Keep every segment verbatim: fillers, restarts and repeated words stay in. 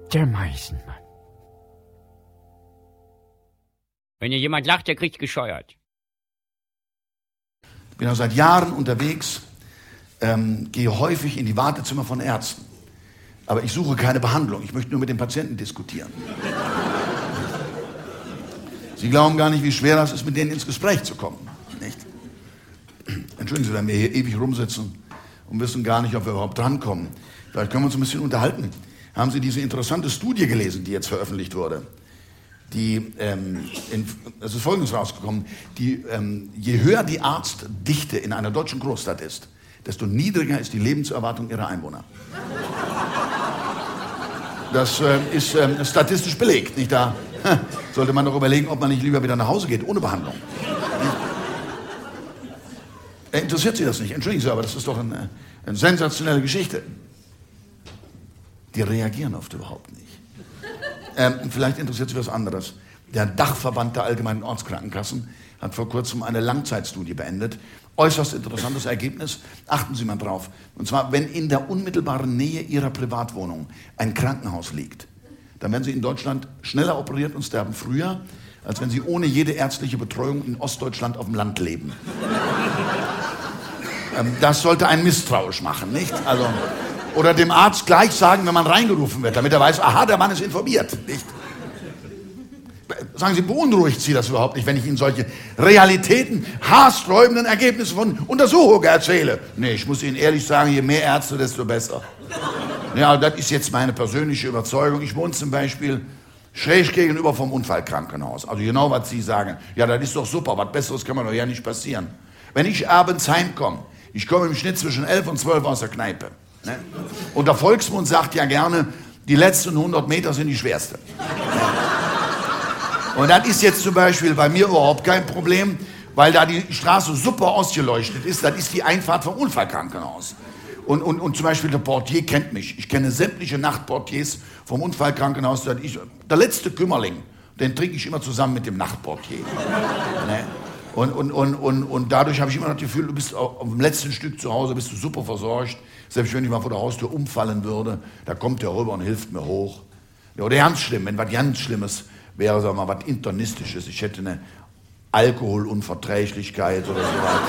Der Meisenmann. Wenn hier jemand lacht, der kriegt gescheuert. Ich bin auch seit Jahren unterwegs, ähm, gehe häufig in die Wartezimmer von Ärzten. Aber ich suche keine Behandlung, ich möchte nur mit den Patienten diskutieren. Sie glauben gar nicht, wie schwer das ist, mit denen ins Gespräch zu kommen. Nicht? Entschuldigen Sie, wenn wir hier ewig rumsitzen und wissen gar nicht, ob wir überhaupt drankommen. Vielleicht können wir uns ein bisschen unterhalten. Haben Sie diese interessante Studie gelesen, die jetzt veröffentlicht wurde? Die, ähm, in, es ist Folgendes rausgekommen, die, ähm, je höher die Arztdichte in einer deutschen Großstadt ist, desto niedriger ist die Lebenserwartung ihrer Einwohner. Das äh, ist äh, statistisch belegt, nicht da? Sollte man doch überlegen, ob man nicht lieber wieder nach Hause geht, ohne Behandlung. Äh, interessiert Sie das nicht? Entschuldigen Sie, aber das ist doch eine, eine sensationelle Geschichte. Die reagieren oft überhaupt nicht. Ähm, vielleicht interessiert Sie was anderes. Der Dachverband der Allgemeinen Ortskrankenkassen hat vor kurzem eine Langzeitstudie beendet. Äußerst interessantes Ergebnis. Achten Sie mal drauf. Und zwar, wenn in der unmittelbaren Nähe Ihrer Privatwohnung ein Krankenhaus liegt, dann werden Sie in Deutschland schneller operiert und sterben früher, als wenn Sie ohne jede ärztliche Betreuung in Ostdeutschland auf dem Land leben. ähm, das sollte einen misstrauisch machen, nicht? Also... Oder dem Arzt gleich sagen, wenn man reingerufen wird, damit er weiß, aha, der Mann ist informiert. Nicht? Sagen Sie, beunruhigt Sie das überhaupt nicht, wenn ich Ihnen solche Realitäten, haarsträubenden Ergebnisse von Untersuchungen erzähle? Nee, ich muss Ihnen ehrlich sagen, je mehr Ärzte, desto besser. Ja, das ist jetzt meine persönliche Überzeugung. Ich wohne zum Beispiel schräg gegenüber vom Unfallkrankenhaus. Also genau, was Sie sagen. Ja, das ist doch super, was Besseres kann mir doch ja nicht passieren. Wenn ich abends heimkomme, ich komme im Schnitt zwischen elf und zwölf aus der Kneipe. Ne? Und der Volksmund sagt ja gerne, die letzten hundert Meter sind die schwerste. Und das ist jetzt zum Beispiel bei mir überhaupt kein Problem, weil da die Straße super ausgeleuchtet ist. Das ist die Einfahrt vom Unfallkrankenhaus. Und, und, und zum Beispiel der Portier kennt mich. Ich kenne sämtliche Nachtportiers vom Unfallkrankenhaus. Ich, der letzte Kümmerling, den trinke ich immer zusammen mit dem Nachtportier. Ne? Und, und, und, und, und dadurch habe ich immer das Gefühl, du bist auf dem letzten Stück zu Hause, bist du super versorgt. Selbst wenn ich mal vor der Haustür umfallen würde, da kommt der rüber und hilft mir hoch. Ja, oder ganz schlimm, wenn was ganz Schlimmes wäre, sagen wir mal, was Internistisches. Ich hätte eine Alkoholunverträglichkeit oder so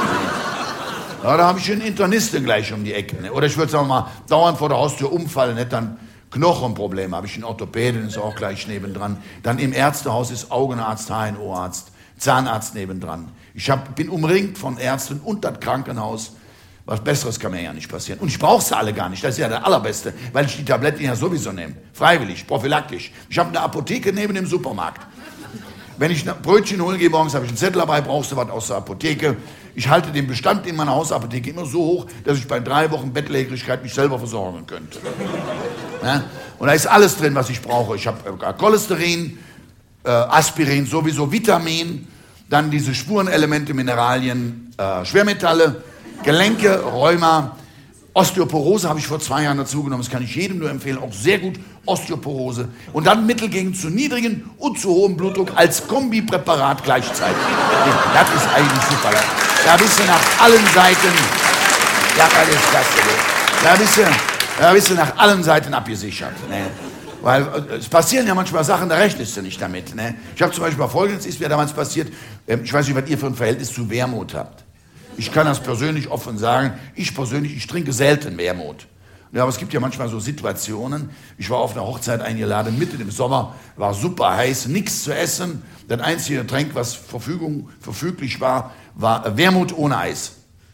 was. Ja, da habe ich einen Internisten gleich um die Ecke. Ne? Oder ich würde sagen mal, dauernd vor der Haustür umfallen, hätte dann Knochenprobleme. Habe ich einen Orthopäden, ist auch gleich nebendran. Dann im Ärztehaus ist Augenarzt, H N O-Arzt, Zahnarzt nebendran. Ich hab, bin umringt von Ärzten und das Krankenhaus. Was Besseres kann mir ja nicht passieren. Und ich brauche sie alle gar nicht. Das ist ja der allerbeste, weil ich die Tabletten ja sowieso nehme. Freiwillig, prophylaktisch. Ich habe eine Apotheke neben dem Supermarkt. Wenn ich ein Brötchen hole, gehe morgens, habe ich einen Zettel dabei, brauchst du was aus der Apotheke. Ich halte den Bestand in meiner Hausapotheke immer so hoch, dass ich bei drei Wochen Bettlägerigkeit mich selber versorgen könnte. Ja? Und da ist alles drin, was ich brauche. Ich habe Cholesterin, äh, Aspirin, sowieso Vitamin, dann diese Spurenelemente, Mineralien, äh, Schwermetalle, Gelenke, Rheuma, Osteoporose habe ich vor zwei Jahren dazu genommen. Das kann ich jedem nur empfehlen, auch sehr gut, Osteoporose. Und dann Mittel gegen zu niedrigen und zu hohem Blutdruck als Kombipräparat gleichzeitig. Das ist eigentlich super. Da bist du nach allen Seiten, ja, das ist klasse. Da bist du, da bist du nach allen Seiten abgesichert. Ne? Weil es passieren ja manchmal Sachen, da rechnest du nicht damit. Ne? Ich habe zum Beispiel mal Folgendes, ist mir damals passiert, ich weiß nicht, was ihr für ein Verhältnis zu Wermut habt. Ich kann das persönlich offen sagen, ich persönlich, ich trinke selten Wermut. Ja, aber es gibt ja manchmal so Situationen, ich war auf einer Hochzeit eingeladen, mitten im Sommer, war super heiß, nichts zu essen. Das einzige Getränk, was Verfügung, verfüglich war, war Wermut ohne Eis.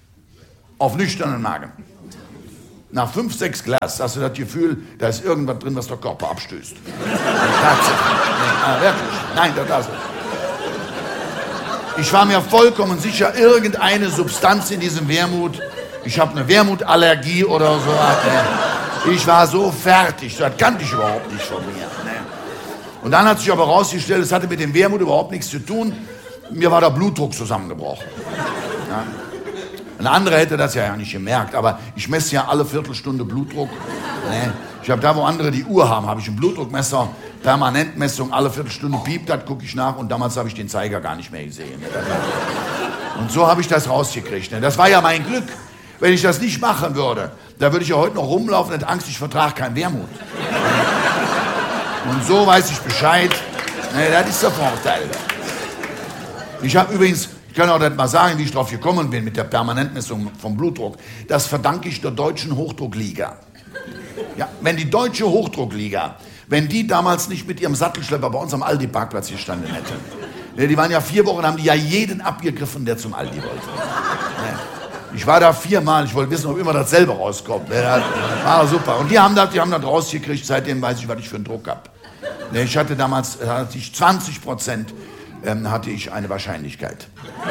Auf nüchternen Magen. Nach fünf, sechs Glas hast du das Gefühl, da ist irgendwas drin, was der Körper abstößt. Tatsächlich. Ja, wirklich. Nein, das ist es. Ich war mir vollkommen sicher, irgendeine Substanz in diesem Wermut, ich habe eine Wermutallergie oder so. Ich war so fertig, das kannte ich überhaupt nicht von mir. Und dann hat sich aber herausgestellt, es hatte mit dem Wermut überhaupt nichts zu tun. Mir war der Blutdruck zusammengebrochen. Ja. Ein anderer hätte das ja nicht gemerkt, aber ich messe ja alle Viertelstunde Blutdruck. Ich habe da, wo andere die Uhr haben, habe ich ein Blutdruckmesser. Permanentmessung, alle Viertelstunde piept das, gucke ich nach und damals habe ich den Zeiger gar nicht mehr gesehen. Und so habe ich das rausgekriegt. Das war ja mein Glück. Wenn ich das nicht machen würde, da würde ich ja heute noch rumlaufen und hätte Angst, ich vertrage kein Wermut. Und so weiß ich Bescheid. Nee, das ist der Vorteil. Ich habe übrigens, ich kann auch nicht mal sagen, wie ich drauf gekommen bin mit der Permanentmessung vom Blutdruck. Das verdanke ich der deutschen Hochdruckliga. Ja, wenn die deutsche Hochdruckliga, wenn die damals nicht mit ihrem Sattelschlepper bei uns am Aldi-Parkplatz gestanden hätte. Die waren ja vier Wochen, haben die ja jeden abgegriffen, der zum Aldi wollte. Ich war da viermal, ich wollte wissen, ob immer dasselbe rauskommt. Das war super. Und die haben das, die haben das rausgekriegt, seitdem weiß ich, was ich für einen Druck habe. Ich hatte damals, hatte ich zwanzig Prozent ähm, hatte ich eine Wahrscheinlichkeit.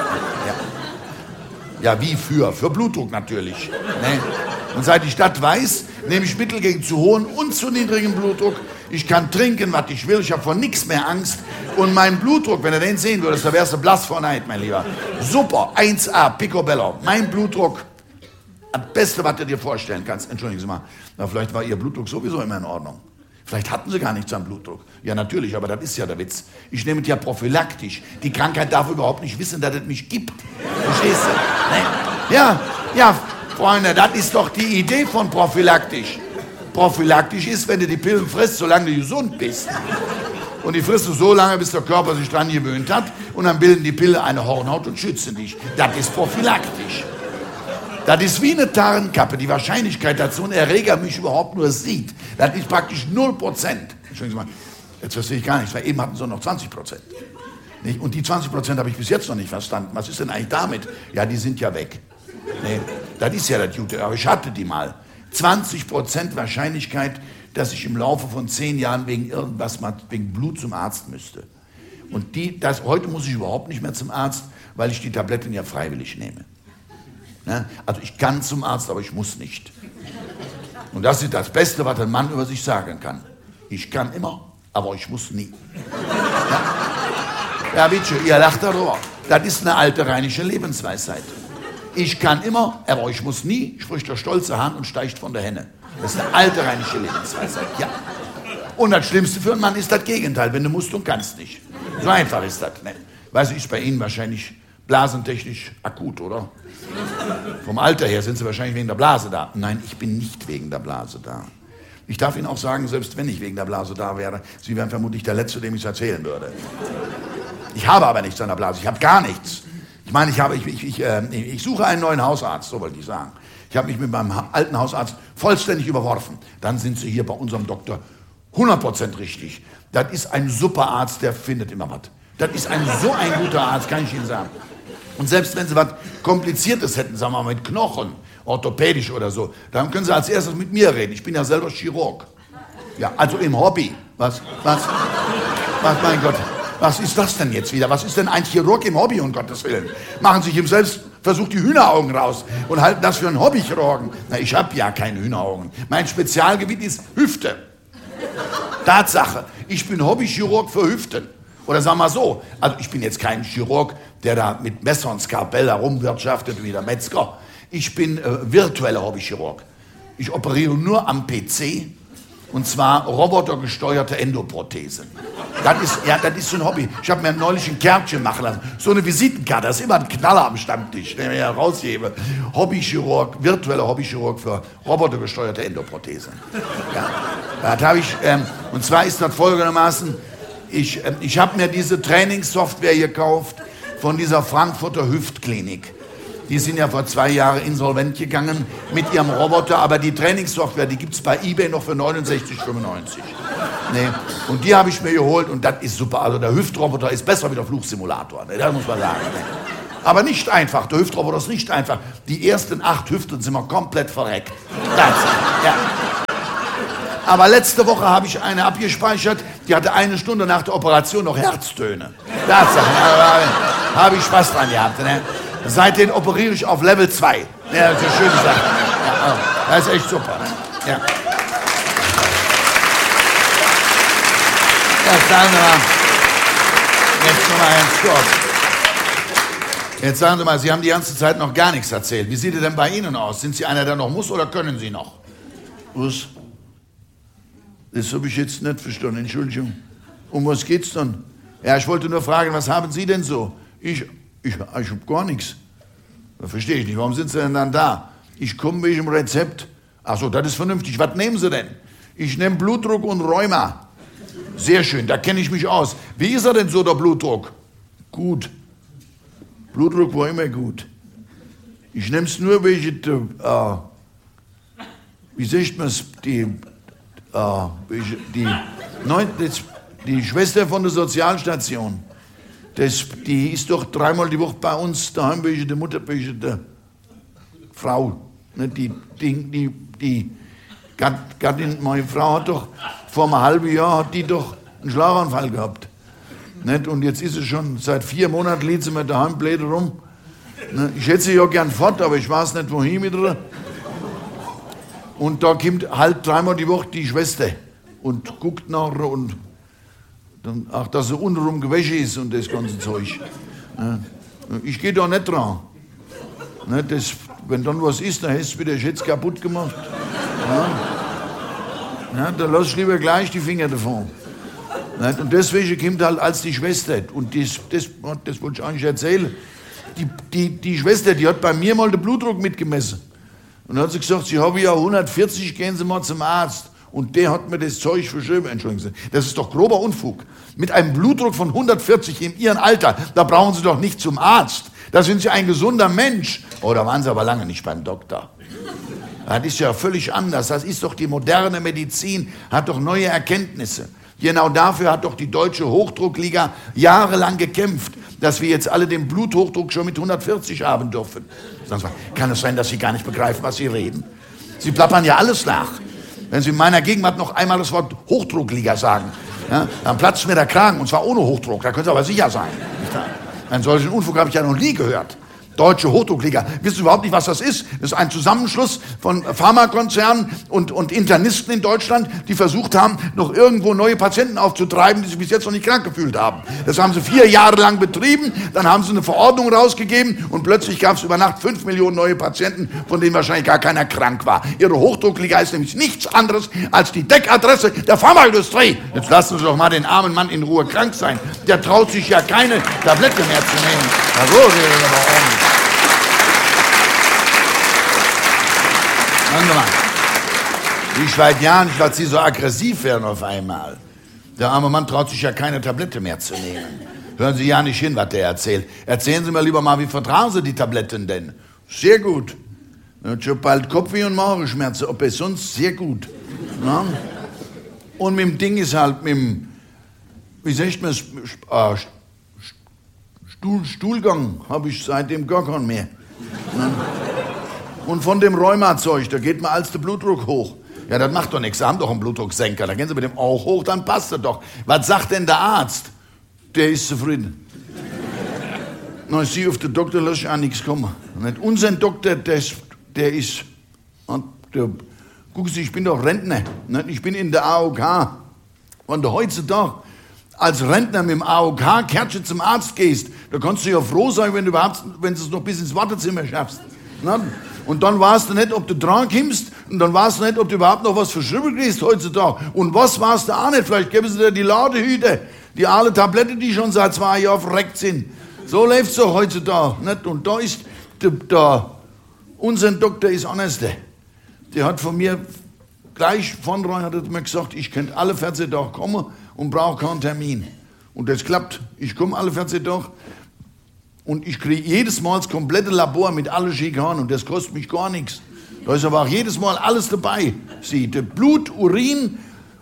Ja, ja wie für? Für Blutdruck natürlich. Ne? Und seit ich das weiß, nehme ich Mittel gegen zu hohen und zu niedrigen Blutdruck. Ich kann trinken, was ich will, ich habe vor nichts mehr Angst. Und mein Blutdruck, wenn du den sehen würdest, da wärst du blass vor Neid, mein Lieber. Super, eins A, Picobello. Mein Blutdruck, das Beste, was du dir vorstellen kannst. Entschuldigen Sie mal, na, vielleicht war Ihr Blutdruck sowieso immer in Ordnung. Vielleicht hatten Sie gar nichts am Blutdruck. Ja, natürlich, aber das ist ja der Witz. Ich nehme es ja prophylaktisch. Die Krankheit darf überhaupt nicht wissen, dass es mich gibt. Verstehst du? Nee? Ja, ja, Freunde, das ist doch die Idee von prophylaktisch. Prophylaktisch ist, wenn du die Pillen frisst, solange du gesund bist. Und die frisst du so lange, bis der Körper sich dran gewöhnt hat. Und dann bilden die Pillen eine Hornhaut und schützen dich. Das ist prophylaktisch. Das ist wie eine Tarnkappe. Die Wahrscheinlichkeit, dass so ein Erreger mich überhaupt nur sieht, das ist praktisch null Prozent. Entschuldigen Sie mal, jetzt verstehe ich gar nichts, weil eben hatten sie noch zwanzig Prozent. Und die zwanzig Prozent habe ich bis jetzt noch nicht verstanden. Was ist denn eigentlich damit? Ja, die sind ja weg. Nee, das ist ja das Gute, aber ich hatte die mal. zwanzig Prozent Wahrscheinlichkeit, dass ich im Laufe von zehn Jahren wegen irgendwas, mal wegen Blut zum Arzt müsste. Und die, das, heute muss ich überhaupt nicht mehr zum Arzt, weil ich die Tabletten ja freiwillig nehme. Ne? Also ich kann zum Arzt, aber ich muss nicht. Und das ist das Beste, was ein Mann über sich sagen kann. Ich kann immer, aber ich muss nie. Ja, ja bitte, ihr lacht darüber. Das ist eine alte rheinische Lebensweisheit. Ich kann immer, aber ich muss nie, spricht der stolze Hahn und steigt von der Henne. Das ist eine alte rheinische Lebensweisheit, ja. Und das Schlimmste für einen Mann ist das Gegenteil, wenn du musst und kannst nicht. So einfach ist das. Ne? Weiß ich, ist bei Ihnen wahrscheinlich blasentechnisch akut, oder? Vom Alter her sind Sie wahrscheinlich wegen der Blase da. Nein, ich bin nicht wegen der Blase da. Ich darf Ihnen auch sagen, selbst wenn ich wegen der Blase da wäre, Sie wären vermutlich der Letzte, dem ich es erzählen würde. Ich habe aber nichts an der Blase, ich habe gar nichts. Ich meine, ich, habe, ich, ich, ich, äh, ich suche einen neuen Hausarzt, so wollte ich sagen. Ich habe mich mit meinem alten Hausarzt vollständig überworfen. Dann sind Sie hier bei unserem Doktor hundert Prozent richtig. Das ist ein super Arzt, der findet immer was. Das ist ein so ein guter Arzt, kann ich Ihnen sagen. Und selbst wenn Sie was Kompliziertes hätten, sagen wir mal mit Knochen, orthopädisch oder so, dann können Sie als erstes mit mir reden. Ich bin ja selber Chirurg. Ja, also im Hobby. Was, was, was, mein Gott. Was ist das denn jetzt wieder? Was ist denn ein Chirurg im Hobby, um Gottes Willen? Machen sich im Selbstversuch die Hühneraugen raus und halten das für einen Hobbychirurgen. Na, ich habe ja keine Hühneraugen. Mein Spezialgebiet ist Hüfte. Tatsache, ich bin Hobbychirurg für Hüften. Oder sagen wir mal so, also ich bin jetzt kein Chirurg, der da mit Messer und Skalpell herumwirtschaftet wie der Metzger. Ich bin äh, virtueller Hobbychirurg. Ich operiere nur am P C. Und zwar robotergesteuerte Endoprothesen. Das ist, ja, das ist so ein Hobby. Ich habe mir neulich ein Kärtchen machen lassen. So eine Visitenkarte, das ist immer ein Knaller am Stammtisch, den ich ja raushebe. Hobbychirurg, virtueller Hobbychirurg für robotergesteuerte Endoprothesen. Ja, das habe ich, ähm, und zwar ist das folgendermaßen, ich, ähm, ich habe mir diese Trainingssoftware gekauft von dieser Frankfurter Hüftklinik. Die sind ja vor zwei Jahren insolvent gegangen mit ihrem Roboter, aber die Trainingssoftware, die gibt es bei eBay noch für neunundsechzig fünfundneunzig. Nee. Und die habe ich mir geholt und das ist super. Also der Hüftroboter ist besser wie der Flugsimulator, ne? Das muss man sagen. Ne? Aber nicht einfach, der Hüftroboter ist nicht einfach. Die ersten acht Hüften sind wir komplett verreckt. Das, ja. Aber letzte Woche habe ich eine abgespeichert, die hatte eine Stunde nach der Operation noch Herztöne. Das da habe ich Spaß dran gehabt. Ne? Seitdem operiere ich auf Level zwei. Ja, das ist eine schöne Sache. Ja, das ist echt super. Ne? Ja. Ja, sagen Sie mal, jetzt noch mal ganz kurz. Jetzt sagen Sie mal, Sie haben die ganze Zeit noch gar nichts erzählt. Wie sieht es denn bei Ihnen aus? Sind Sie einer, der noch muss oder können Sie noch? Was? Das habe ich jetzt nicht verstanden, Entschuldigung. Um was geht's dann? Ja, ich wollte nur fragen, was haben Sie denn so? Ich... Ich, ich hab gar nichts. Das verstehe ich nicht. Warum sind Sie denn dann da? Ich komme wegen dem Rezept. Ach so, das ist vernünftig. Was nehmen Sie denn? Ich nehme Blutdruck und Rheuma. Sehr schön, da kenne ich mich aus. Wie ist er denn so, der Blutdruck? Gut. Blutdruck war immer gut. Ich nehme es nur wegen der, äh, wie sagt man es, die, äh, die, neun, das, die Schwester von der Sozialstation. Das, die ist doch dreimal die Woche bei uns daheim wegen der Mutter, wegen der Frau. Die, die, die, die Gattin, meine Frau hat doch vor einem halben Jahr hat die doch einen Schlaganfall gehabt. Nicht? Und jetzt ist sie schon, seit vier Monaten liegt sie mir daheim blöd rum. Ich hätte sie ja gern fort, aber ich weiß nicht, wohin mit ihr. Und da kommt halt dreimal die Woche die Schwester und guckt nach ihr und dann, ach, dass sie untenrum gewaschen ist und das ganze Zeug. Ich gehe da nicht dran. Das, wenn dann was ist, dann hast du wieder jetzt kaputt gemacht. Ja. Ja, da lass ich lieber gleich die Finger davon. Und deswegen kommt halt als die Schwester, und das, das, das wollte ich eigentlich erzählen, die, die, die Schwester, die hat bei mir mal den Blutdruck mitgemessen. Und dann hat sie gesagt, sie habe ja hundertvierzig, gehen Sie mal zum Arzt. Und der hat mir das Zeug verschrieben. Entschuldigen Sie, das ist doch grober Unfug. Mit einem Blutdruck von hundertvierzig in Ihrem Alter, da brauchen Sie doch nicht zum Arzt. Da sind Sie ein gesunder Mensch. Oh, da waren Sie aber lange nicht beim Doktor. Das ist ja völlig anders. Das ist doch die moderne Medizin, hat doch neue Erkenntnisse. Genau dafür hat doch die Deutsche Hochdruckliga jahrelang gekämpft, dass wir jetzt alle den Bluthochdruck schon mit hundertvierzig haben dürfen. Kann es sein, dass Sie gar nicht begreifen, was Sie reden? Sie plappern ja alles nach. Wenn Sie in meiner Gegenwart noch einmal das Wort Hochdruckliga sagen, ja, dann platzt mir der Kragen, und zwar ohne Hochdruck, da können Sie aber sicher sein. Einen solchen Unfug habe ich ja noch nie gehört. Deutsche Hochdruckliga. Wissen Sie überhaupt nicht, was das ist? Das ist ein Zusammenschluss von Pharmakonzernen und, und Internisten in Deutschland, die versucht haben, noch irgendwo neue Patienten aufzutreiben, die sich bis jetzt noch nicht krank gefühlt haben. Das haben sie vier Jahre lang betrieben, dann haben sie eine Verordnung rausgegeben und plötzlich gab es über Nacht fünf Millionen neue Patienten, von denen wahrscheinlich gar keiner krank war. Ihre Hochdruckliga ist nämlich nichts anderes als die Deckadresse der Pharmaindustrie. Jetzt lassen Sie doch mal den armen Mann in Ruhe krank sein. Der traut sich ja keine Tablette mehr zu nehmen. Na so, Sie aber ordentlich. Ich weiß ja nicht, dass Sie so aggressiv werden auf einmal. Der arme Mann traut sich ja keine Tablette mehr zu nehmen. Hören Sie ja nicht hin, was der erzählt. Erzählen Sie mir lieber mal, wie vertragen Sie die Tabletten denn? Sehr gut. Ich habe bald Kopfweh und Magenschmerzen, ob es sonst sehr gut. Ja? Und mit dem Ding ist halt, mit dem, wie sagt man es, äh, Stuhl, Stuhlgang habe ich seitdem gar keinen mehr. Ja? Und von dem Rheumazeug, da geht mir als der Blutdruck hoch. Ja, das macht doch nichts, Sie haben doch einen Blutdrucksenker, da gehen Sie mit dem auch hoch, dann passt das doch. Was sagt denn der Arzt? Der ist zufrieden. Na, Sie auf den Doktor lasse ich auch nichts kommen. Nicht unser Doktor, der, der ist, der, gucken Sie, ich bin doch Rentner, nicht? Ich bin in der A O K. Und heutzutage, als Rentner mit dem A O K-Kärtchen zum Arzt gehst, da kannst du ja froh sein, wenn du überhaupt, wenn du es noch bis ins Wartezimmer schaffst. Nicht? Und dann weißt du nicht, ob du dran kommst, und dann weißt du nicht, ob du überhaupt noch was verschrieben kriegst heutzutage. Und was weißt du auch nicht, vielleicht geben sie dir die Ladehüte, die alle Tablette, die schon seit zwei Jahren verreckt sind. So läuft es doch heutzutage. Nicht? Und da ist, der, der, unser Doktor ist anders. Der hat von mir gleich von rein hat er mir gesagt, ich könnte alle vierzehn Tage kommen und brauche keinen Termin. Und das klappt. Ich komme alle vierzehn Tage. Und ich kriege jedes Mal das komplette Labor mit allen Schikanen und das kostet mich gar nichts. Da ist aber auch jedes Mal alles dabei. Sie, der Blut, Urin,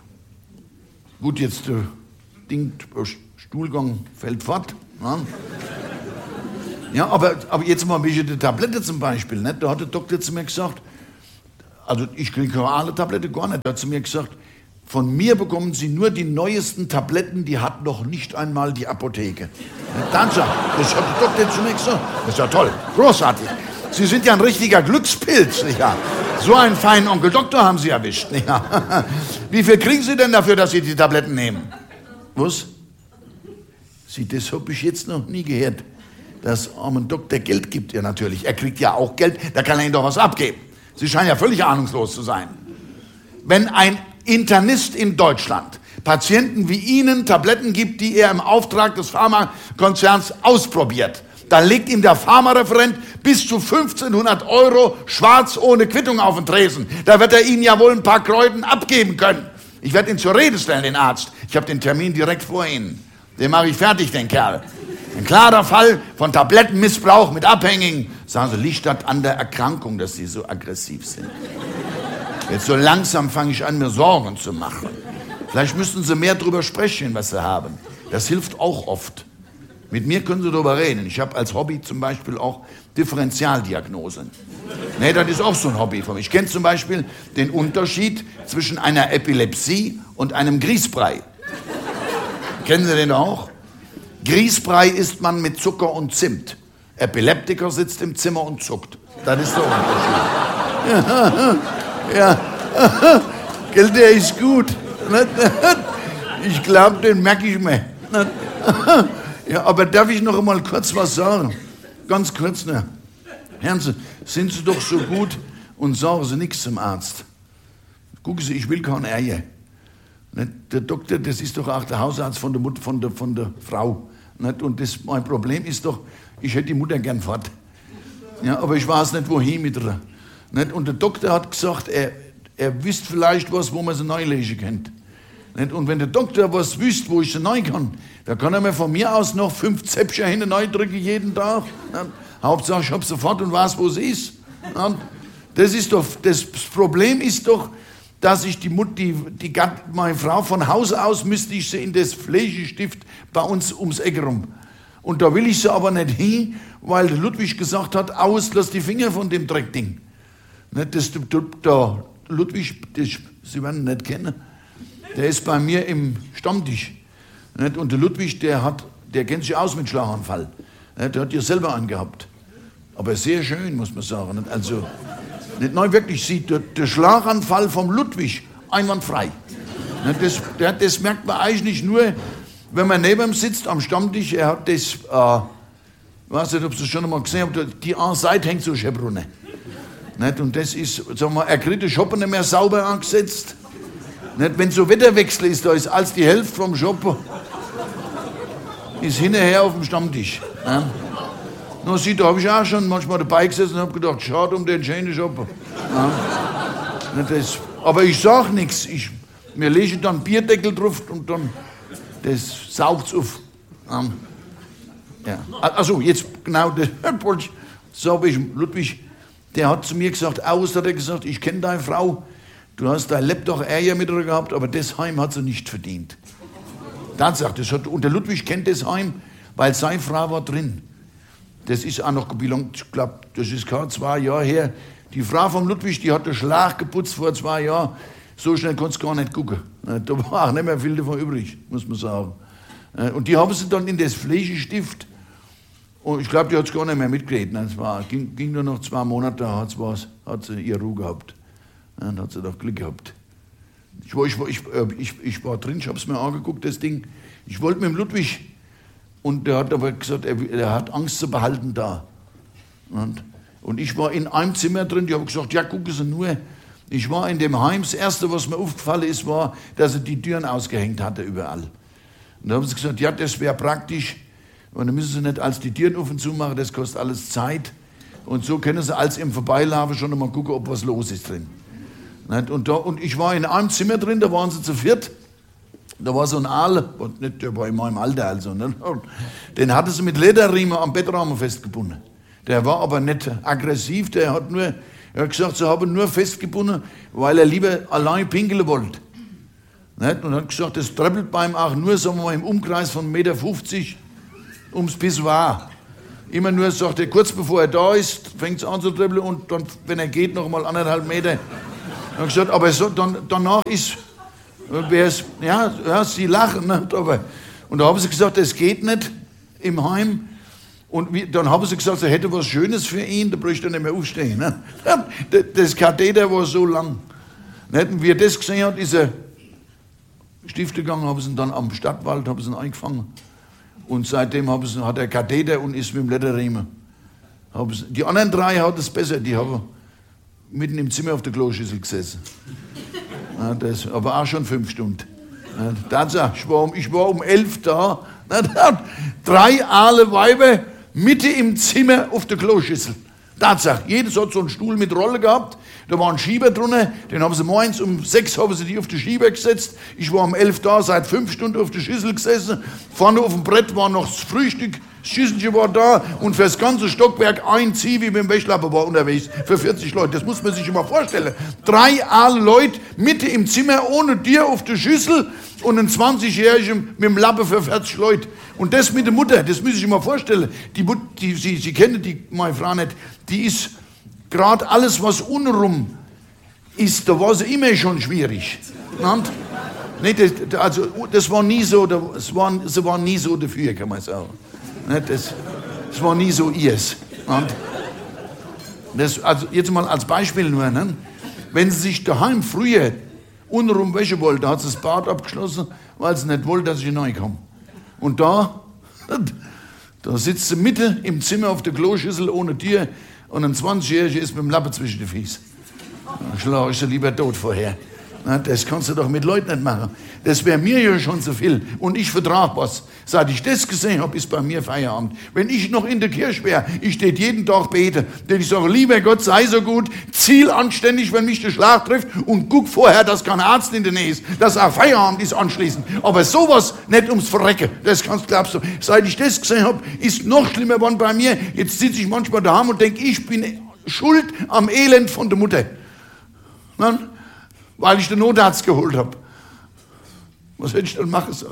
gut, jetzt der Ding, der Stuhlgang fällt fort. Ja, ja aber, aber jetzt mal welche die Tablette zum Beispiel. Nicht? Da hat der Doktor zu mir gesagt, also ich kriege alle Tablette gar nicht. Er hat zu mir gesagt, von mir bekommen Sie nur die neuesten Tabletten, die hat noch nicht einmal die Apotheke. Dann sagt, das hat der Doktor zu mir gesagt. Das ist ja toll, großartig. Sie sind ja ein richtiger Glückspilz, nicht wahr? So einen feinen Onkel Doktor haben Sie erwischt, nicht wahr? Wie viel kriegen Sie denn dafür, dass Sie die Tabletten nehmen? Was? Sie, das habe ich jetzt noch nie gehört. Dass armen Doktor Geld gibt, ja natürlich. Er kriegt ja auch Geld, da kann er Ihnen doch was abgeben. Sie scheinen ja völlig ahnungslos zu sein. Wenn ein Internist in Deutschland Patienten wie Ihnen Tabletten gibt, die er im Auftrag des Pharmakonzerns ausprobiert, dann legt ihm der Pharmareferent bis zu fünfzehnhundert Euro schwarz ohne Quittung auf den Tresen. Da wird er Ihnen ja wohl ein paar Kräuten abgeben können. Ich werde ihn zur Rede stellen, den Arzt. Ich habe den Termin direkt vor Ihnen. Den mache ich fertig, den Kerl. Ein klarer Fall von Tablettenmissbrauch mit Abhängigen. Sagen Sie, liegt das an der Erkrankung, dass Sie so aggressiv sind? Jetzt so langsam fange ich an, mir Sorgen zu machen. Vielleicht müssten Sie mehr darüber sprechen, was Sie haben. Das hilft auch oft. Mit mir können Sie darüber reden. Ich habe als Hobby zum Beispiel auch Differentialdiagnosen. Nee, das ist auch so ein Hobby von mir. Ich kenne zum Beispiel den Unterschied zwischen einer Epilepsie und einem Grießbrei. Kennen Sie den auch? Grießbrei isst man mit Zucker und Zimt. Epileptiker sitzt im Zimmer und zuckt. Das ist der Unterschied. Ja, ja. Gell, der ist gut. Ich glaube, den merke ich mir. Ja, aber darf ich noch einmal kurz was sagen? Ganz kurz, ne? Hören Sie, sind Sie doch so gut und sagen Sie nichts zum Arzt. Gucken Sie, ich will keine Eier. Der Doktor, das ist doch auch der Hausarzt von der, Mutter, von der, von der Frau. Und das, mein Problem ist doch, ich hätte die Mutter gern fort. Ja, aber ich weiß nicht, wohin mit ihr. Und der Doktor hat gesagt, er, er wüsste vielleicht was, wo man sie neu lesen könnte. Und wenn der Doktor was wüsste, wo ich sie neu kann, dann kann er mir von mir aus noch fünf Zäpfchen hinten neu drücken jeden Tag. Hauptsache, ich habe sofort und weiß, wo sie ist. Das ist doch, das Problem ist doch, dass ich die Mutter, die, die, meine Frau von Hause aus müsste ich sie in das Pflegestift bei uns ums Eck rum. Und da will ich sie aber nicht hin, weil der Ludwig gesagt hat, aus, lass die Finger von dem Dreckding. Das, der Ludwig, das, Sie werden ihn nicht kennen, der ist bei mir im Stammtisch. Und der Ludwig, der, hat, der kennt sich aus mit Schlaganfall. Der hat ja selber einen gehabt. Aber sehr schön, muss man sagen. Also, nicht neu wirklich sieht, der, der Schlaganfall vom Ludwig einwandfrei. Das, der, das merkt man eigentlich nur, wenn man neben ihm sitzt am Stammtisch. Er hat das, äh, ich weiß nicht, ob Sie das schon einmal gesehen haben, die eine Seite hängt so Schebrunne. Und das ist, sagen wir, er kriegt den Shoppen nicht mehr sauber angesetzt. Wenn so Wetterwechsel ist, da ist als die Hälfte vom Shoppen ist hinterher auf dem Stammtisch. Ja. Na, sieh, da habe ich auch schon manchmal dabei gesessen und habe gedacht, schade um den schönen Shoppen. Ja. Das, aber ich sage nichts. Ich, mir lege dann Bierdeckel drauf und dann das saugt auf. Ja. Also jetzt genau, das so habe ich Ludwig, der hat zu mir gesagt, aus hat er gesagt, ich kenne deine Frau, du hast dein Lebtag Eier mit ihr gehabt, aber das Heim hat sie nicht verdient. Tatsache, das hat, und der Ludwig kennt das Heim, weil seine Frau war drin. Das ist auch noch, ich glaube, das ist gerade zwei Jahre her. Die Frau von Ludwig, die hat den Schlag geputzt vor zwei Jahren. So schnell konntest du gar nicht gucken. Da war auch nicht mehr viel davon übrig, muss man sagen. Und die haben sie dann in das Pflegestift, und ich glaube, die hat es gar nicht mehr mitgekriegt. Es war, ging, ging nur noch zwei Monate, da hat's was, hat sie ihre Ruhe gehabt. Dann hat sie doch Glück gehabt. Ich war, ich war, ich, ich, ich war drin, ich habe es mir angeguckt, das Ding. Ich wollte mit dem Ludwig, und der hat aber gesagt, er, er hat Angst zu behalten da. Und, und ich war in einem Zimmer drin, die haben gesagt, ja, gucken Sie nur. Ich war in dem Heim, das Erste, was mir aufgefallen ist, war, dass er die Türen ausgehängt hatte überall. Und da haben sie gesagt, ja, das wäre praktisch, und dann müssen Sie nicht als die Türen auf und zu machen, das kostet alles Zeit. Und so können Sie als im Vorbeilaufen schon einmal gucken, ob was los ist drin. Und, da, und ich war in einem Zimmer drin, da waren sie zu viert. Da war so ein Aal, nicht, der war in meinem Alter also, ne? Den hatte sie mit Lederriemen am Bettrahmen festgebunden. Der war aber nicht aggressiv, der hat nur, er hat gesagt, sie haben nur festgebunden, weil er lieber allein pinkeln wollte. Und hat gesagt, das treppelt bei ihm auch nur, sagen wir mal, im Umkreis von eins Meter fünfzig ums Pissoir. Immer nur, sagt er, kurz bevor er da ist, fängt es an zu treppeln und dann, wenn er geht, noch mal anderthalb Meter. Er hat gesagt, aber so, dann, danach ist, ja, ja, sie lachen, ne? Aber, und da haben sie gesagt, das geht nicht im Heim. Und wie, dann haben sie gesagt, er hätte was Schönes für ihn, da bräuchte er nicht mehr aufstehen. Ne? Das Katheter war so lang. Und wie er das gesehen hat, ist er Stifte gegangen, haben sie ihn dann am Stadtwald haben sie ihn eingefangen. Und seitdem haben sie, hat er Katheter und ist mit dem Lederriemen. Die anderen drei hatten es besser, die haben mitten im Zimmer auf der Kloschüssel gesessen. Ja, das, aber auch schon fünf Stunden. Ja, Tatsache, ich war um, ich war um elf da. Ja, drei aale Weiber mitten im Zimmer auf der Kloschüssel. Tatsache, jedes hat so einen Stuhl mit Rolle gehabt, da war ein Schieber drunter, den haben sie morgens um sechs haben sie die auf den Schieber gesetzt. Ich war um elf da, seit fünf Stunden auf der Schüssel gesessen. Vorne auf dem Brett war noch das Frühstück, das Schüsselchen war da und fürs ganze Stockwerk ein Zivi mit dem Wäschlappen war unterwegs für vierzig Leute. Das muss man sich mal vorstellen. Drei alte Leute Mitte im Zimmer ohne Tier auf der Schüssel und ein zwanzigjährigen mit dem Lappen für vierzig Leute. Und das mit der Mutter, das muss ich mir vorstellen. Die, Mut, die, sie, sie kennen die, meine Frau nicht, die ist gerade alles, was unrum ist, da war sie immer schon schwierig. Nee, das, also, das war nie so, das war, sie war nie so dafür, kann man sagen. Das, das war nie so ihrs. Das, also jetzt mal als Beispiel nur, ne? Wenn sie sich daheim früher untenrum wäschen wollte, hat sie das Bad abgeschlossen, weil sie nicht wollte, dass ich reinkomme. Und da, da sitzt sie mitten im Zimmer auf der Kloschüssel ohne Tür und ein zwanzigjähriger ist mit dem Lappen zwischen den Füßen. Da schlage ich sie lieber tot vorher. Das kannst du doch mit Leuten nicht machen. Das wäre mir ja schon zu viel. Und ich vertrage was. Seit ich das gesehen habe, ist bei mir Feierabend. Wenn ich noch in der Kirche wäre, ich tät jeden Tag beten, denn ich sage, lieber Gott, sei so gut, ziel anständig, wenn mich der Schlag trifft und guck vorher, dass kein Arzt in der Nähe ist, dass auch Feierabend ist anschließend. Aber sowas nicht ums Verrecken, das kannst glaubst du. Seit ich das gesehen habe, ist noch schlimmer geworden bei mir. Jetzt sitze ich manchmal daheim und denke, ich bin schuld am Elend von der Mutter. Nein? Weil ich den Notarzt geholt habe. Was hätte ich dann machen sollen?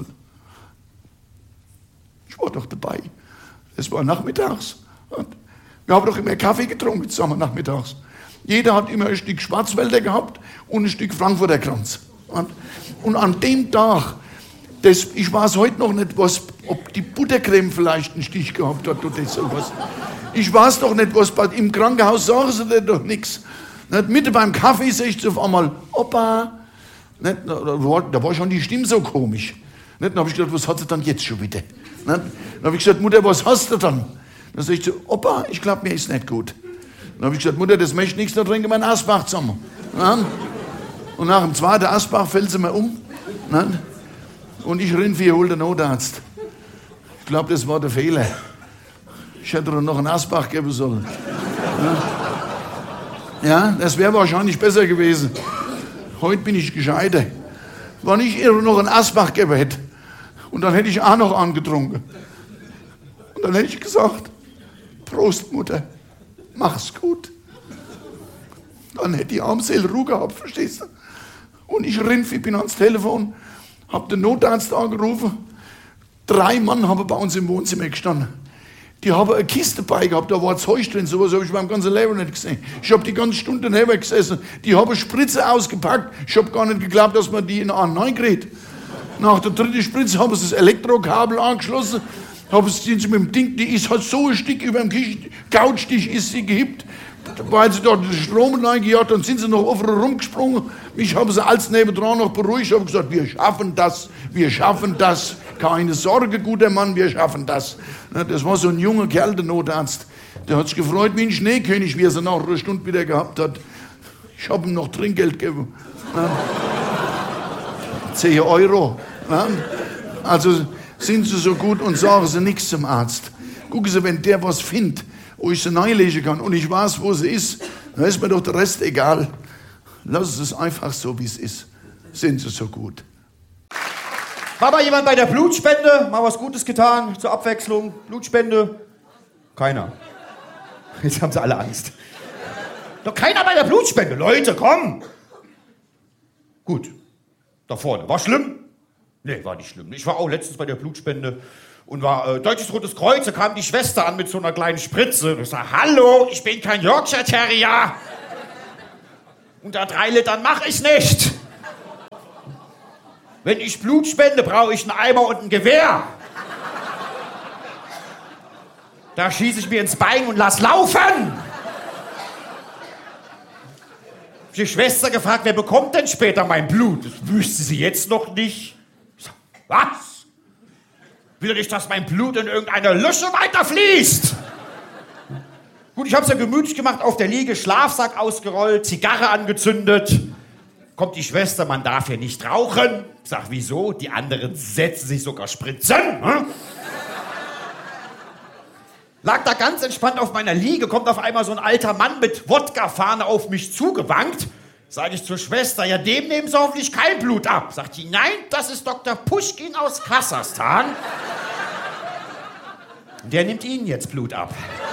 Ich war doch dabei. Es war nachmittags. Wir haben doch immer Kaffee getrunken zusammen nachmittags. Jeder hat immer ein Stück Schwarzwälder gehabt und ein Stück Frankfurter Kranz. Und an dem Tag, das, ich weiß heute noch nicht, was, ob die Buttercreme vielleicht einen Stich gehabt hat oder sowas. Ich weiß doch nicht, was bei, im Krankenhaus sagen sie dir doch nichts. Nicht, Mitte beim Kaffee sehe ich auf einmal, Opa. Nicht, da, war, da war schon die Stimme so komisch. Nicht, dann habe ich gedacht, was hat sie dann jetzt schon wieder? Nicht, dann habe ich gesagt, Mutter, was hast du dann? Dann sage ich so, Opa, ich glaube, mir ist nicht gut. Dann habe ich gesagt, Mutter, das möchte nichts, dann trinken wir einen Asbach zusammen. Nicht? Und nach dem zweiten Asbach fällt sie mir um. Nicht? Und ich renn für hol den Notarzt. Ich glaube, das war der Fehler. Ich hätte ihr noch einen Asbach geben sollen. Nicht? Ja, das wäre wahrscheinlich besser gewesen. Heute bin ich gescheiter. Wenn ich ihr noch einen Asbach gegeben hätte, und dann hätte ich auch noch angetrunken. Und dann hätte ich gesagt, Prost, Mutter, mach's gut. Dann hätte die Armseele Ruhe gehabt, verstehst du? Und ich renn, ich bin ans Telefon, hab den Notarzt angerufen. Drei Mann haben bei uns im Wohnzimmer gestanden. Die haben eine Kiste dabei gehabt, da war Zeug drin, sowas habe ich beim ganzen Leben nicht gesehen. Ich habe die ganze Stunde daneben gesessen, die haben Spritze ausgepackt, ich habe gar nicht geglaubt, dass man die in einen reinkriegt. Nach der dritten Spritze haben sie das Elektrokabel angeschlossen, haben sie mit dem Ding, die ist halt so ein Stück über dem Couchtisch ist sie gehippt, weil sie dort den Strom reingejagt, dann sind sie noch offen rumgesprungen. Ich habe sie als nebendran noch beruhigt, habe gesagt, wir schaffen das, wir schaffen das. Keine Sorge, guter Mann, wir schaffen das. Das war so ein junger Kerl, der Notarzt. Der hat sich gefreut wie ein Schneekönig, wie er sie nach einer Stunde wieder gehabt hat. Ich habe ihm noch Trinkgeld gegeben. zehn Euro. Also sind Sie so gut und sagen Sie nichts zum Arzt. Gucken Sie, wenn der was findet, wo ich sie reinlegen kann und ich weiß, wo sie ist, dann ist mir doch der Rest egal. Lassen Sie es einfach so, wie es ist. Sind Sie so gut. War mal jemand bei der Blutspende? Mal was Gutes getan, zur Abwechslung? Blutspende? Keiner. Jetzt haben sie alle Angst. Doch keiner bei der Blutspende. Leute, komm! Gut. Da vorne. War schlimm? Nee, war nicht schlimm. Ich war auch letztens bei der Blutspende und war äh, Deutsches Rotes Kreuz. Da kam die Schwester an mit so einer kleinen Spritze. Und ich sag, hallo, ich bin kein Yorkshire Terrier. Unter drei Litern mach ich nicht. Wenn ich Blut spende, brauche ich einen Eimer und ein Gewehr. Da schieße ich mir ins Bein und lass laufen. Die Schwester gefragt, wer bekommt denn später mein Blut? Das wüsste sie jetzt noch nicht. Ich sag, was? Will nicht, dass mein Blut in irgendeine Lusche weiterfließt? Gut, ich hab's ja gemütlich gemacht, auf der Liege, Schlafsack ausgerollt, Zigarre angezündet. Kommt die Schwester, man darf hier nicht rauchen. Ich sag, wieso? Die anderen setzen sich sogar Spritzen. Hm? Lag da ganz entspannt auf meiner Liege, kommt auf einmal so ein alter Mann mit Wodkafahne auf mich zugewankt. Sage ich zur Schwester, ja, dem nehmen Sie hoffentlich kein Blut ab. Sagt die, nein, das ist Doktor Puschkin aus Kasachstan. Der nimmt Ihnen jetzt Blut ab.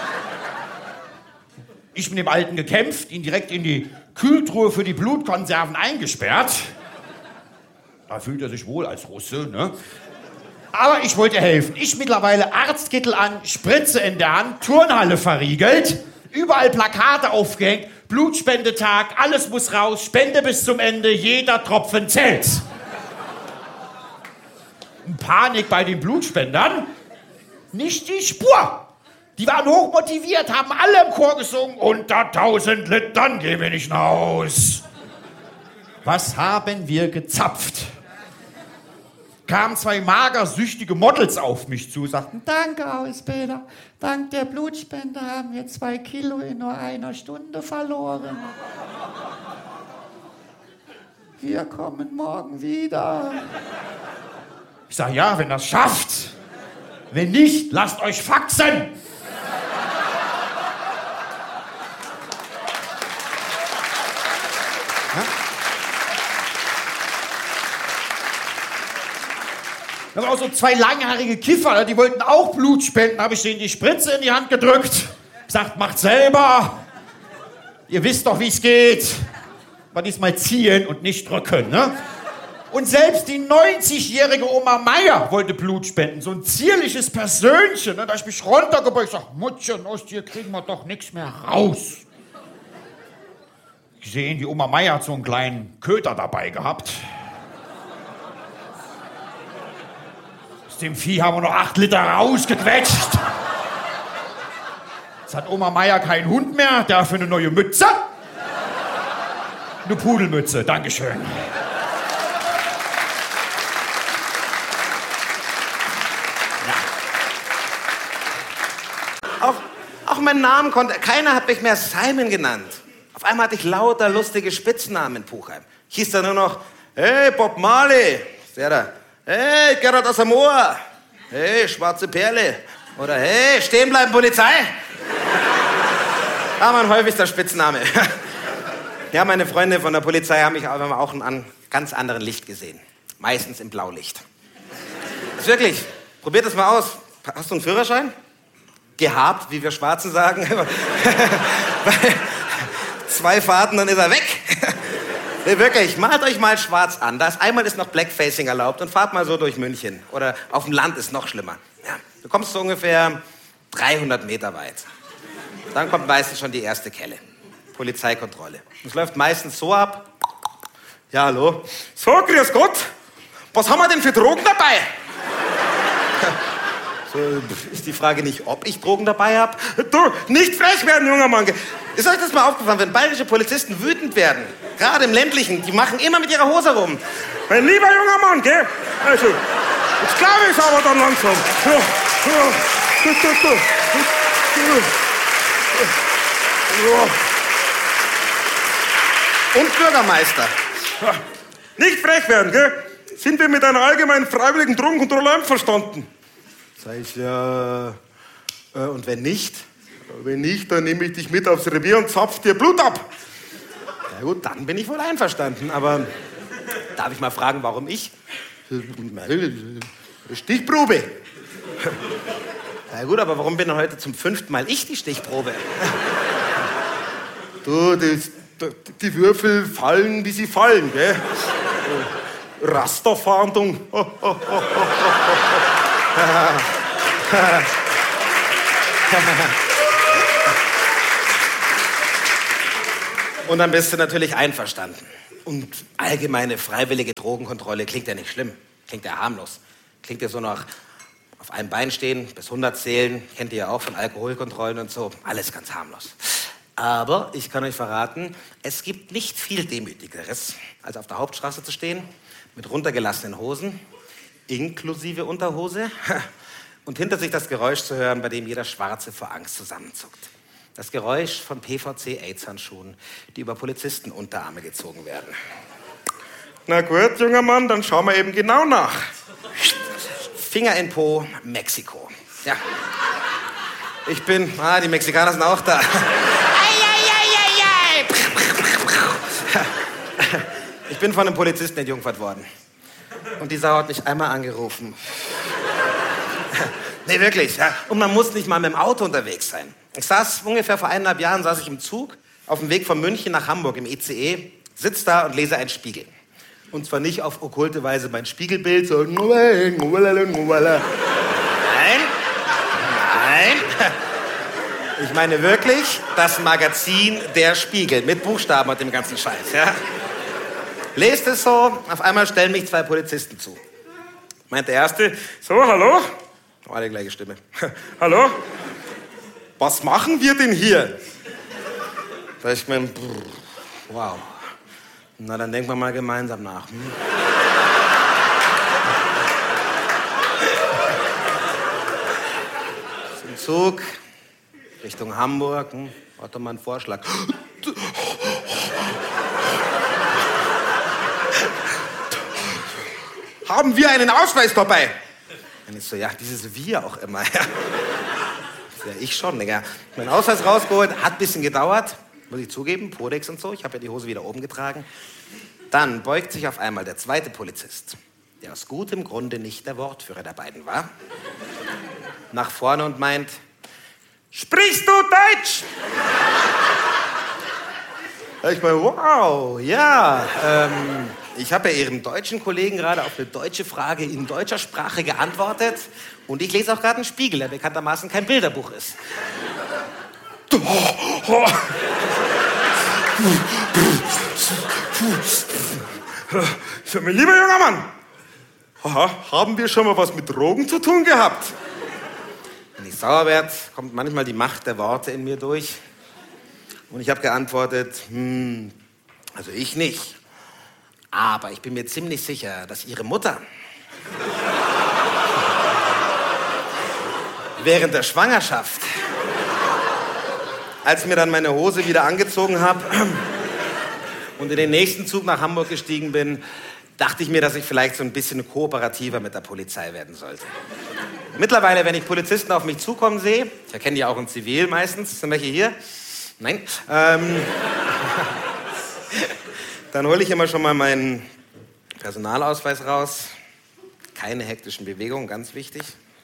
Ich mit dem Alten gekämpft, ihn direkt in die Kühltruhe für die Blutkonserven eingesperrt. Da fühlt er sich wohl als Russe, ne? Aber ich wollte helfen. Ich mittlerweile Arztkittel an, Spritze in der Hand, Turnhalle verriegelt, überall Plakate aufgehängt, Blutspendetag, alles muss raus, Spende bis zum Ende, jeder Tropfen zählt. Panik bei den Blutspendern, nicht die Spur. Die waren hochmotiviert, haben alle im Chor gesungen, unter tausend Litern gehen wir nicht nach Haus. Was haben wir gezapft? Kamen zwei magersüchtige Models auf mich zu, sagten, danke, Ausbilder, dank der Blutspende haben wir zwei Kilo in nur einer Stunde verloren. Wir kommen morgen wieder. Ich sag, ja, wenn das schafft. Wenn nicht, lasst euch faxen. Da waren auch so zwei langhaarige Kiffer, die wollten auch Blut spenden, habe ich denen die Spritze in die Hand gedrückt. Sagt, macht selber. Ihr wisst doch, wie es geht. Aber diesmal ziehen und nicht drücken, ne? Und selbst die neunzigjährige Oma Meier wollte Blut spenden. So ein zierliches Persönchen, ne? Da ich mich runtergebeugt, ich sag, Muttchen, aus dir kriegen wir doch nichts mehr raus. Ich sehe, die Oma Meier hat so einen kleinen Köter dabei gehabt. Aus dem Vieh haben wir noch acht Liter rausgequetscht. Jetzt hat Oma Meier keinen Hund mehr, dafür eine neue Mütze. Eine Pudelmütze, dankeschön. Ja. Auch, auch meinen Namen konnte, keiner hat mich mehr Simon genannt. Auf einmal hatte ich lauter lustige Spitznamen in Puchheim. Ich hieß da nur noch, hey, Bob Marley, der da. Hey, Gerhard Asamoah. Hey, schwarze Perle. Oder hey, stehen bleiben, Polizei. War mein häufigster Spitzname. Ja, meine Freunde von der Polizei haben mich aber auch in einem ganz anderen Licht gesehen. Meistens im Blaulicht. Das ist wirklich, probiert das mal aus. Hast du einen Führerschein? Gehabt, wie wir Schwarzen sagen. Zwei Fahrten, dann ist er weg. Nee, wirklich, malt euch mal schwarz an. Das einmal ist noch Blackfacing erlaubt und fahrt mal so durch München. Oder auf dem Land ist noch schlimmer. Ja, du kommst so ungefähr dreihundert Meter weit. Dann kommt meistens schon die erste Kelle. Polizeikontrolle. Es läuft meistens so ab. Ja, hallo. So, grüß Gott. Was haben wir denn für Drogen dabei? So ist die Frage nicht, ob ich Drogen dabei habe. Du, nicht frech werden, junger Mann. Ist euch das mal aufgefallen, wenn bayerische Polizisten wütend werden, gerade im ländlichen, die machen immer mit ihrer Hose rum. Mein lieber junger Mann, gell? Also, jetzt glaube ich aber dann langsam. Und Bürgermeister. Nicht frech werden, gell? Sind wir mit einer allgemeinen freiwilligen Drogenkontrolle einverstanden? Sag ich, ja, äh, und wenn nicht? Wenn nicht, dann nehme ich dich mit aufs Revier und zapf dir Blut ab. Ja gut, dann bin ich wohl einverstanden, aber darf ich mal fragen, warum ich? Stichprobe. Ja gut, aber warum bin denn heute zum fünften Mal ich die Stichprobe? Du, das, die Würfel fallen, wie sie fallen, gell? Rasterfahndung. Und dann bist du natürlich einverstanden. Und allgemeine freiwillige Drogenkontrolle klingt ja nicht schlimm. Klingt ja harmlos. Klingt ja so nach auf einem Bein stehen, bis hundert zählen. Kennt ihr ja auch von Alkoholkontrollen und so. Alles ganz harmlos. Aber ich kann euch verraten, es gibt nicht viel Demütigeres, als auf der Hauptstraße zu stehen, mit runtergelassenen Hosen, inklusive Unterhose, und hinter sich das Geräusch zu hören, bei dem jeder Schwarze vor Angst zusammenzuckt. Das Geräusch von P V C-Aids-Handschuhen, die über Polizistenunterarme gezogen werden. Na gut, junger Mann, dann schauen wir eben genau nach. Finger in Po, Mexiko. Ja. Ich bin... Ah, die Mexikaner sind auch da. Ei, ei, ei, ei, ei. Ich bin von einem Polizisten entjungfert worden. Und die Sau hat mich einmal angerufen. Nee, wirklich. Ja. Und man muss nicht mal mit dem Auto unterwegs sein. Ich saß ungefähr vor eineinhalb Jahren saß ich im Zug auf dem Weg von München nach Hamburg im I C E, sitz da und lese einen Spiegel. Und zwar nicht auf okkulte Weise mein Spiegelbild, so nein, nein. Ich meine wirklich das Magazin Der Spiegel mit Buchstaben und dem ganzen Scheiß. Ja. Lest es so, auf einmal stellen mich zwei Polizisten zu. Meint der Erste, so, hallo? Oh, die gleiche Stimme. Hallo? Was machen wir denn hier? Da ich mir, wow. Na, dann denken wir mal gemeinsam nach. Hm? Zum Zug, Richtung Hamburg. Hm? Warte mal einen Vorschlag. Haben wir einen Ausweis dabei? Und ich so, ja, dieses Wir auch immer. Ja, ja ich schon, Digga. Meinen Ausweis rausgeholt, hat ein bisschen gedauert, muss ich zugeben, Podex und so. Ich habe ja die Hose wieder oben getragen. Dann beugt sich auf einmal der zweite Polizist, der aus gutem Grunde nicht der Wortführer der beiden war, nach vorne und meint, sprichst du Deutsch? Ich meine, wow, ja, ähm, ich habe ja Ihrem deutschen Kollegen gerade auf eine deutsche Frage in deutscher Sprache geantwortet und ich lese auch gerade einen Spiegel, der bekanntermaßen kein Bilderbuch ist. Mein lieber junger Mann, aha, haben wir schon mal was mit Drogen zu tun gehabt? Wenn ich sauer werde, kommt manchmal die Macht der Worte in mir durch. Und ich habe geantwortet, hm, also ich nicht. Aber ich bin mir ziemlich sicher, dass Ihre Mutter während der Schwangerschaft, als ich mir dann meine Hose wieder angezogen habe und in den nächsten Zug nach Hamburg gestiegen bin, dachte ich mir, dass ich vielleicht so ein bisschen kooperativer mit der Polizei werden sollte. Mittlerweile, wenn ich Polizisten auf mich zukommen sehe, ich erkenne die auch in Zivil meistens, sind welche hier? Nein. Ähm, dann hole ich immer schon mal meinen Personalausweis raus. Keine hektischen Bewegungen, ganz wichtig.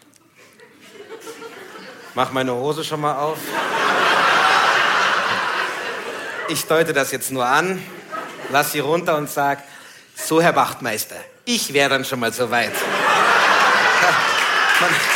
Mach meine Hose schon mal auf. Ich deute das jetzt nur an, lass sie runter und sag, so Herr Wachtmeister, ich wäre dann schon mal so weit. Man